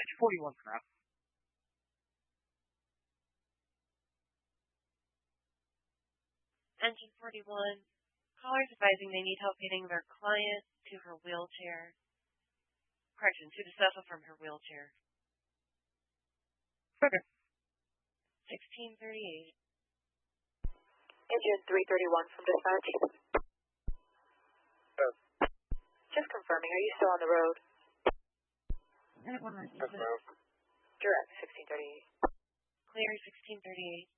41 for now. Engine 41, callers advising they need help getting their client to her wheelchair. Correction, to the sofa from her wheelchair. Okay. 1638. Engine 331 from dispatch. Just confirming, are you still on the road? Yes, ma'am. Direct, 1638. Clear, 1638.